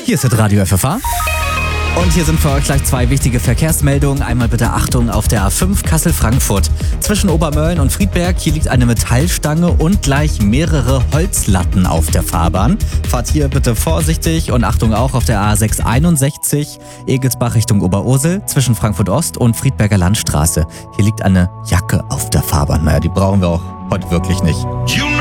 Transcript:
Hier ist das Radio FFH. Und hier sind für euch gleich zwei wichtige Verkehrsmeldungen. Einmal bitte Achtung auf der A5 Kassel-Frankfurt. Zwischen Obermölln und Friedberg, hier liegt eine Metallstange und gleich mehrere Holzlatten auf der Fahrbahn. Fahrt hier bitte vorsichtig und Achtung auch auf der A661 Egelsbach Richtung Oberursel zwischen Frankfurt Ost und Friedberger Landstraße. Hier liegt eine Jacke auf der Fahrbahn. Naja, die brauchen wir auch heute wirklich nicht.